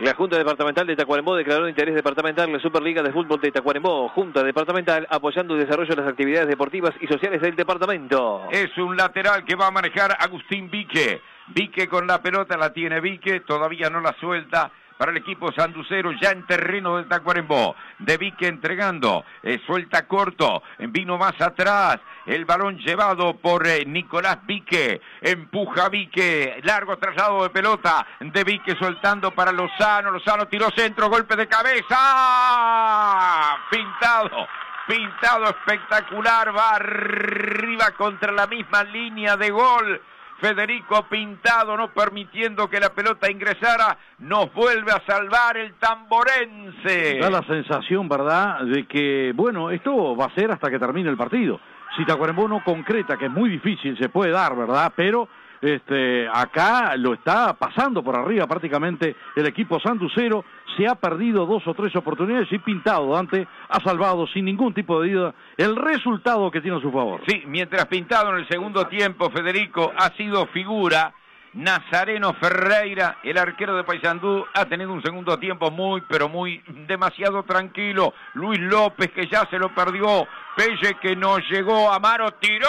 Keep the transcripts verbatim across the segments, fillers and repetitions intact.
La Junta Departamental de Tacuarembó declaró interés departamental en la Superliga de Fútbol de Tacuarembó. Junta Departamental apoyando el desarrollo de las actividades deportivas y sociales del departamento. Es un lateral que va a manejar Agustín Vique. Vique con la pelota, la tiene Vique, todavía no la suelta. Para el equipo sanducero ya en terreno del Tacuarembó. De Vique entregando, eh, suelta corto, vino más atrás, el balón llevado por eh, Nicolás Vique, empuja Vique, largo traslado de pelota, de Vique soltando para Lozano, Lozano tiró centro, golpe de cabeza, pintado. Pintado espectacular, va arriba contra la misma línea de gol. Federico Pintado, no permitiendo que la pelota ingresara, nos vuelve a salvar el tamborense. Da la sensación, ¿verdad?, de que, bueno, esto va a ser hasta que termine el partido. Si Tacuarembó no concreta, que es muy difícil, se puede dar, ¿verdad?, pero este, acá lo está pasando por arriba prácticamente el equipo sanducero. Se ha perdido dos o tres oportunidades y Pintado, Dante, ha salvado sin ningún tipo de duda el resultado que tiene a su favor. Sí, mientras Pintado en el segundo tiempo, Federico, ha sido figura. Nazareno Ferreira, el arquero de Paysandú, ha tenido un segundo tiempo muy, pero muy demasiado tranquilo. Luis López, que ya se lo perdió. Pelle, que no llegó. Amaro tiró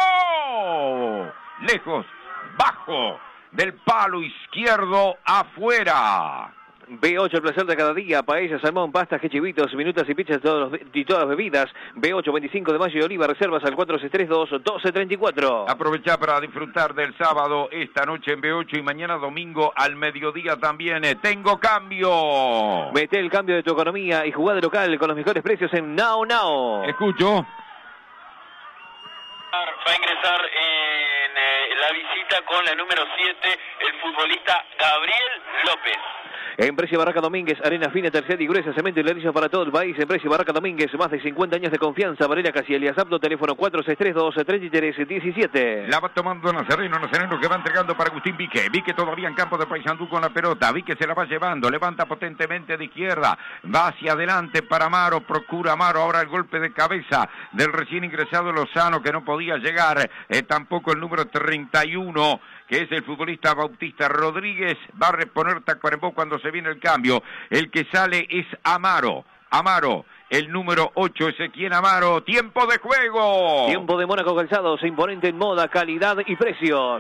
lejos, bajo del palo izquierdo, afuera. B ocho, el placer de cada día, paella, salmón, pastas, chivitos, minutas y pizzas todos los, y todas las bebidas. B ocho, veinticinco de mayo y Oliva, reservas al cuatro seis tres dos, doce treinta y cuatro. Aprovechá para disfrutar del sábado, esta noche en B ocho y mañana domingo al mediodía también. Tengo cambio. Mete el cambio de tu economía y jugá de local con los mejores precios en Now Now. Escucho. Va a ingresar en eh, la visita con la número siete, el futbolista Gabriel López. En Precio Barraca Domínguez, arena fina, tercera y gruesa, cemento y ladrillo para todo el país. En Precio Barraca Domínguez, más de cincuenta años de confianza. Varela Casielias Apto, teléfono cuatro seis tres dos, tres tres uno siete. La va tomando Nazareno, Nazareno que va entregando para Agustín Vique. Vique todavía en campo de Paysandú con la pelota. Vique se la va llevando, levanta potentemente de izquierda. Va hacia adelante para Amaro, procura Amaro. Ahora el golpe de cabeza del recién ingresado Lozano, que no podía llegar. Eh, tampoco el número treinta y uno, que es el futbolista Bautista Rodríguez. Va a reponer Tacuarembó cuando se viene el cambio. El que sale es Amaro. Amaro, el número ocho, Ezequiel Amaro. Tiempo de juego. Tiempo de Mónaco Calzados, imponente en moda, calidad y precios.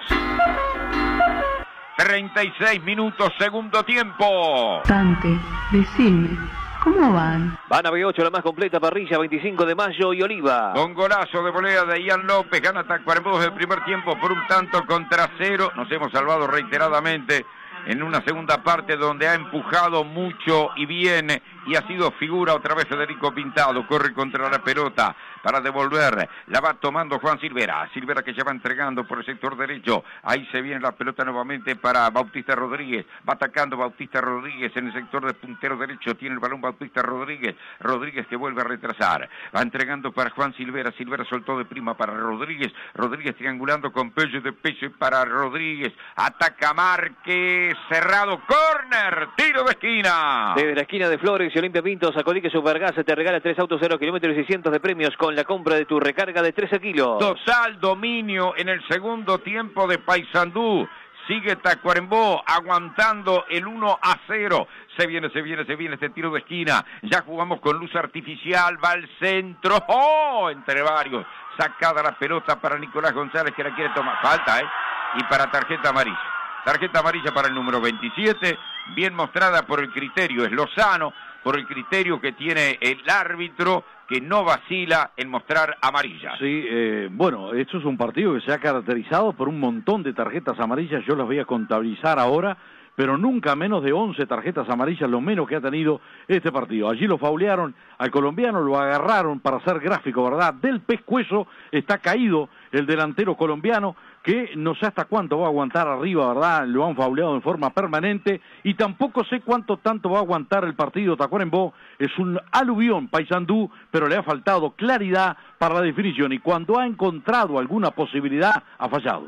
treinta y seis minutos, segundo tiempo. Dante, decime, ¿cómo van? Van a B ocho, la más completa parrilla, veinticinco de mayo y Oliva. Con golazo de volea de Ian López, gana Tacuarembó desde el primer tiempo por un tanto contra cero. Nos hemos salvado reiteradamente en una segunda parte donde ha empujado mucho y bien y ha sido figura otra vez Federico Pintado. Corre contra la pelota para devolver, la va tomando Juan Silvera, Silvera que ya va entregando por el sector derecho. Ahí se viene la pelota nuevamente para Bautista Rodríguez, va atacando Bautista Rodríguez en el sector de puntero derecho, tiene el balón Bautista Rodríguez, Rodríguez que vuelve a retrasar, va entregando para Juan Silvera, Silvera soltó de prima para Rodríguez, Rodríguez triangulando con Pello de pecho para Rodríguez, ataca Márquez, cerrado, córner, tiro de esquina. Desde la esquina de Flores y Olimpia Pinto, Sacodique Supergas te regala tres autos cero kilómetros y seiscientos de premios con la compra de tu recarga de trece kilos. Total dominio en el segundo tiempo de Paysandú. Sigue Tacuarembó aguantando el uno a cero. Se viene, se viene, se viene este tiro de esquina. Ya jugamos con luz artificial. Va al centro. ¡Oh! Entre varios. Sacada la pelota para Nicolás González que la quiere tomar. Falta, ¿eh? Y para tarjeta amarilla. Tarjeta amarilla para el número veintisiete. Bien mostrada por el criterio. Es Lozano. Por el criterio que tiene el árbitro, que no vacila en mostrar amarillas. Sí, eh, bueno, esto es un partido que se ha caracterizado por un montón de tarjetas amarillas, yo las voy a contabilizar ahora, pero nunca menos de once tarjetas amarillas, lo menos que ha tenido este partido. Allí lo faulearon al colombiano, lo agarraron para hacer gráfico, ¿verdad? Del pescuezo está caído el delantero colombiano, que no sé hasta cuánto va a aguantar arriba, ¿verdad? Lo han fauleado en forma permanente y tampoco sé cuánto tanto va a aguantar el partido. Tacuarembó es un aluvión Paysandú, pero le ha faltado claridad para la definición y cuando ha encontrado alguna posibilidad ha fallado.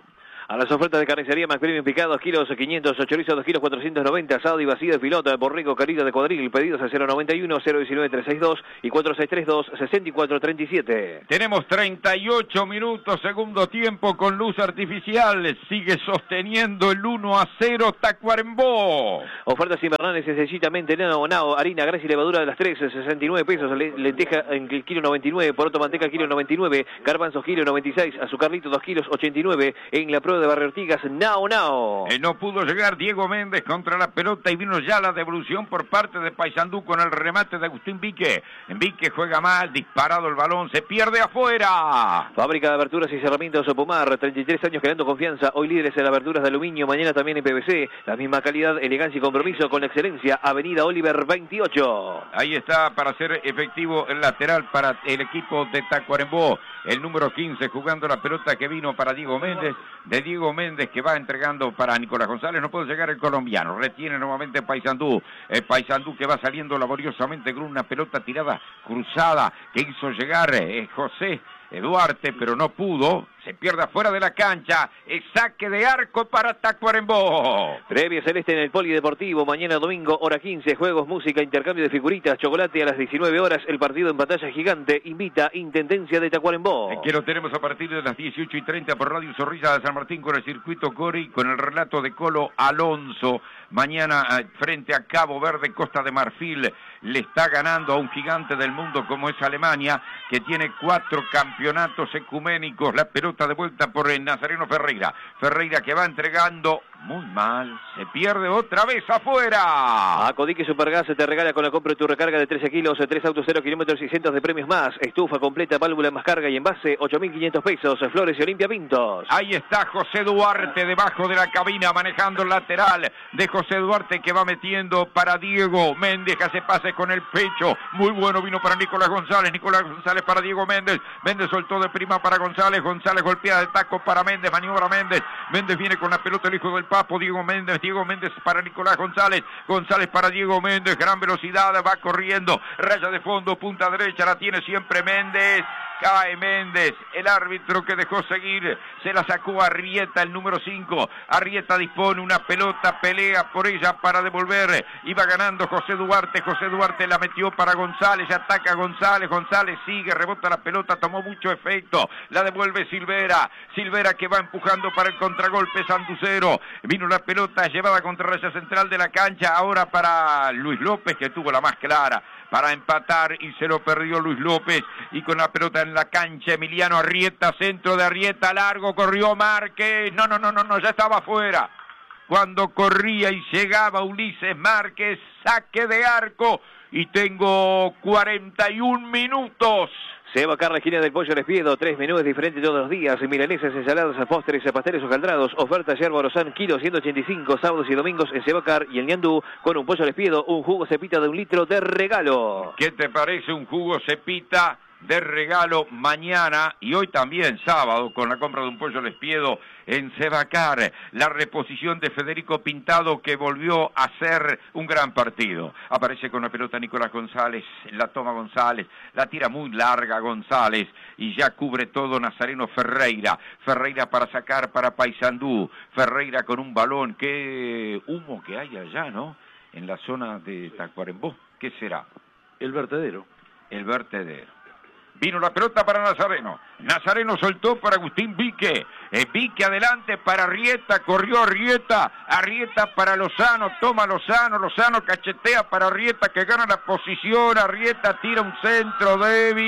A las ofertas de carnicería Max Premium Picado, dos kilos quinientos, chorizo dos kilos cuatrocientos noventa, asado y vacío de pilota, borrego, carita de cuadril, pedidos a cero noventa y uno, cero diecinueve, trescientos sesenta y dos y cuatro seis tres dos, sesenta y cuatro treinta y siete. Tenemos treinta y ocho minutos, segundo tiempo con luz artificial, sigue sosteniendo el uno a cero Tacuarembó. Ofertas invernales, sencillamente, nao, nao, harina, grasa y levadura de las tres, sesenta y nueve pesos, lenteja en el kilo noventa y nueve, poroto manteca kilo noventa y nueve, garbanzos kilo noventa y seis, azucarlito dos kilos ochenta y nueve, en la prueba de Barrio Ortigas, nao, nao. Eh, no pudo llegar Diego Méndez contra la pelota y vino ya la devolución por parte de Paysandú con el remate de Agustín Vique. Vique juega mal, disparado el balón, se pierde afuera. Fábrica de aberturas y cerramientos Pomar, treinta y tres años creando confianza, hoy líderes en aberturas de aluminio, mañana también en P V C, la misma calidad, elegancia y compromiso con la excelencia, Avenida Oliver veintiocho. Ahí está para hacer efectivo el lateral para el equipo de Tacuarembó, el número quince jugando la pelota que vino para Diego Méndez, de Diego Méndez que va entregando para Nicolás González, no puede llegar el colombiano, retiene nuevamente Paysandú, el Paysandú que va saliendo laboriosamente con una pelota tirada cruzada que hizo llegar eh, José Duarte, pero no pudo, se pierde afuera de la cancha, el saque de arco para Tacuarembó. Previa celeste en el Polideportivo, mañana domingo, hora quince, juegos, música, intercambio de figuritas, chocolate a las diecinueve horas, el partido en pantalla gigante, invita Intendencia de Tacuarembó. Que lo tenemos a partir de las dieciocho y treinta por Radio Zorrilla de San Martín con el circuito Cori, con el relato de Colo Alonso. Mañana frente a Cabo Verde, Costa de Marfil, le está ganando a un gigante del mundo como es Alemania, que tiene cuatro campeonatos ecuménicos. La pelota de vuelta por el Nazareno Ferreira. Ferreira que va entregando muy mal, se pierde otra vez afuera. A Codique Supergas te regala con la compra de tu recarga de trece kilos, tres autos cero kilómetros y cientos de premios más. Estufa completa, válvula más carga y envase, ocho mil quinientos pesos. Flores y Olimpia Pintos. Ahí está José Duarte debajo de la cabina manejando el lateral de José Duarte que va metiendo para Diego Méndez que hace pase con el pecho. Muy bueno vino para Nicolás González. Nicolás González para Diego Méndez. Méndez soltó de prima para González. González golpea de taco para Méndez. Maniobra Méndez. Méndez viene con la pelota el hijo del Papo. Diego Méndez. Diego Méndez para Nicolás González. González para Diego Méndez. Gran velocidad. Va corriendo. Raya de fondo. Punta derecha. La tiene siempre Méndez. Cae Méndez, el árbitro que dejó seguir, se la sacó a Arrieta, el número cinco. Arrieta dispone una pelota, pelea por ella para devolver. Iba ganando José Duarte, José Duarte la metió para González, ataca a González, González sigue, rebota la pelota, tomó mucho efecto, la devuelve Silvera, Silvera que va empujando para el contragolpe sanducero. Vino la pelota llevada contra raya central de la cancha, ahora para Luis López que tuvo la más clara para empatar y se lo perdió Luis López y con la pelota en la cancha Emiliano Arrieta, centro de Arrieta, largo, corrió Márquez, no, no, no, no, no, ya estaba afuera. Cuando corría y llegaba Ulises Márquez, saque de arco y tengo cuarenta y un minutos. Se va acá la esquina del Pollo Lespiedo, tres menús diferentes todos los días, milanesas, ensaladas, postres, pasteles o caldrados, oferta yerba Orozán, kilo ciento ochenta y cinco, sábados y domingos en Sebacar y el Ñandú, con un Pollo Lespiedo, un jugo cepita de un litro de regalo. ¿Qué te parece un jugo cepita de regalo mañana y hoy también sábado con la compra de un Pollo Lespiedo en Sebacar? La reposición de Federico Pintado que volvió a ser un gran partido. Aparece con la pelota Nicolás González, la toma González, la tira muy larga González y ya cubre todo Nazareno Ferreira. Ferreira para sacar para Paysandú. Ferreira con un balón. Qué humo que hay allá, ¿no? En la zona de Tacuarembó. ¿Qué será? El vertedero. El vertedero. Vino la pelota para Nazareno. Nazareno soltó para Agustín Vique. Eh, Vique adelante para Arrieta. Corrió Arrieta. Arrieta para Lozano. Toma Lozano. Lozano cachetea para Arrieta que gana la posición. Arrieta tira un centro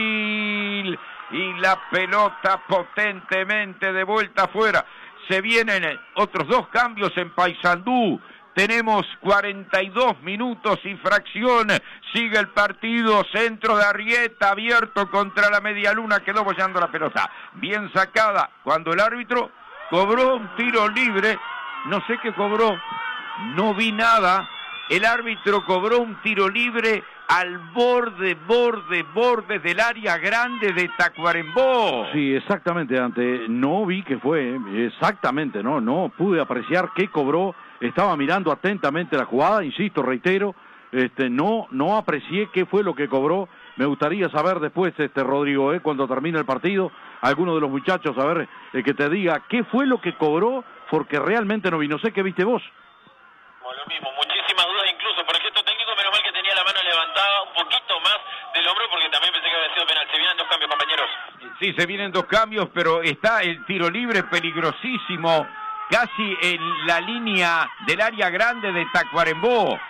débil. Y la pelota potentemente de vuelta afuera. Se vienen otros dos cambios en Paysandú. Tenemos cuarenta y dos minutos y fracción, sigue el partido, centro de Arrieta, abierto contra la media luna, quedó bollando la pelota, bien sacada, cuando el árbitro cobró un tiro libre, no sé qué cobró, no vi nada, el árbitro cobró un tiro libre al borde, borde, borde del área grande de Tacuarembó. Sí, exactamente, ante, no vi que fue, exactamente, no, no pude apreciar qué cobró. Estaba mirando atentamente la jugada, insisto, reitero, este, no, no aprecié qué fue lo que cobró. Me gustaría saber después, este Rodrigo, eh, cuando termine el partido, alguno de los muchachos, a ver, eh, que te diga qué fue lo que cobró, porque realmente no vi. No sé qué viste vos. Lo mismo, muchísimas dudas incluso por el gesto técnico, menos mal que tenía la mano levantada un poquito más del hombro, porque también pensé que había sido penal. Se vienen dos cambios, compañeros. Sí, se vienen dos cambios, pero está el tiro libre peligrosísimo, casi en la línea del área grande de Tacuarembó.